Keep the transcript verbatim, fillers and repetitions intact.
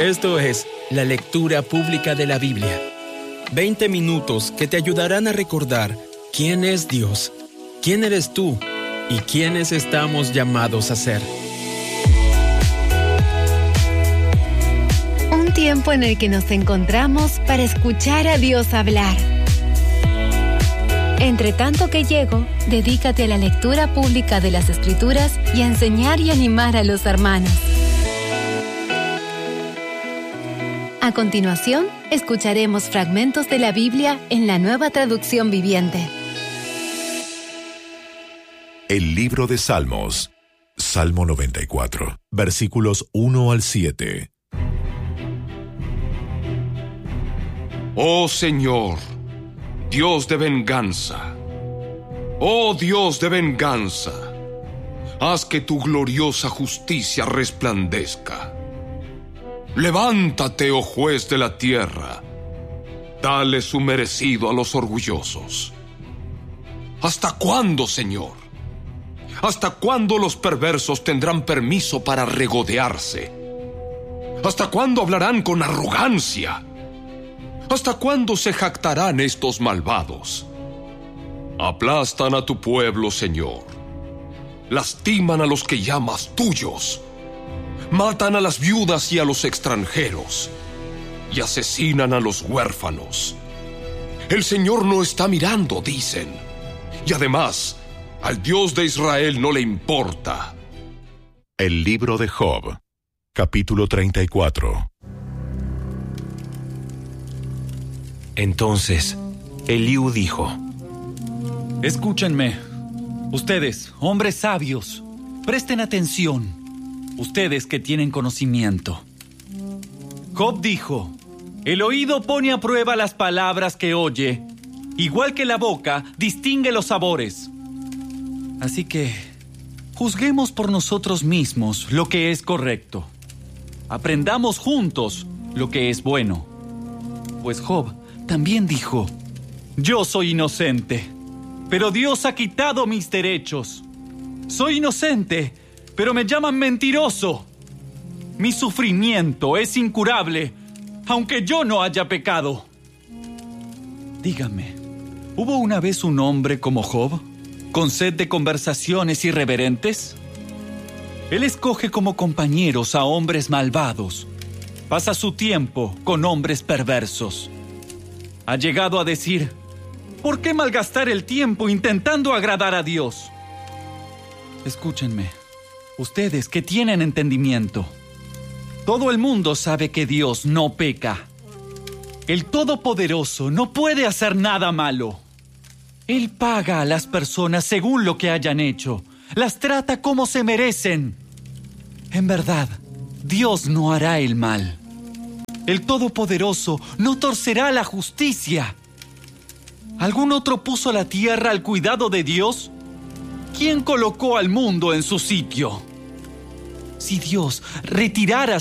Esto es la lectura pública de la Biblia. veinte minutos que te ayudarán a recordar quién es Dios, quién eres tú y quiénes estamos llamados a ser. Un tiempo en el que nos encontramos para escuchar a Dios hablar. Entre tanto que llego, dedícate a la lectura pública de las Escrituras y a enseñar y animar a los hermanos. A continuación, escucharemos fragmentos de la Biblia en la Nueva Traducción Viviente. El libro de Salmos, Salmo noventa y cuatro, versículos uno al siete. Oh Señor, Dios de venganza, oh Dios de venganza, haz que tu gloriosa justicia resplandezca. Levántate, oh juez de la tierra, dale su merecido a los orgullosos. ¿Hasta cuándo, Señor? ¿Hasta cuándo los perversos tendrán permiso para regodearse? ¿Hasta cuándo hablarán con arrogancia? ¿Hasta cuándo se jactarán estos malvados? Aplastan a tu pueblo, Señor. Lastiman a los que llamas tuyos. Matan a las viudas y a los extranjeros. Y asesinan a los huérfanos. El Señor no está mirando, dicen. Y además, al Dios de Israel no le importa. El libro de Job, capítulo treinta y cuatro. Entonces, Eliú dijo: Escúchenme, ustedes, hombres sabios, presten atención, ustedes que tienen conocimiento. Job dijo: el oído pone a prueba las palabras que oye, igual que la boca distingue los sabores. Así que, juzguemos por nosotros mismos lo que es correcto. Aprendamos juntos lo que es bueno. Pues Job también dijo: yo soy inocente, pero Dios ha quitado mis derechos. Soy inocente, pero me llaman mentiroso. Mi sufrimiento es incurable, aunque yo no haya pecado. Dígame, ¿hubo una vez un hombre como Job, con sed de conversaciones irreverentes? Él escoge como compañeros a hombres malvados. Pasa su tiempo con hombres perversos. Ha llegado a decir: ¿por qué malgastar el tiempo intentando agradar a Dios? Escúchenme, ustedes que tienen entendimiento. Todo el mundo sabe que Dios no peca. El Todopoderoso no puede hacer nada malo. Él paga a las personas según lo que hayan hecho. Las trata como se merecen. En verdad, Dios no hará el mal. El Todopoderoso no torcerá la justicia. ¿Algún otro puso la tierra al cuidado de Dios? ¿Quién colocó al mundo en su sitio? Si Dios retirara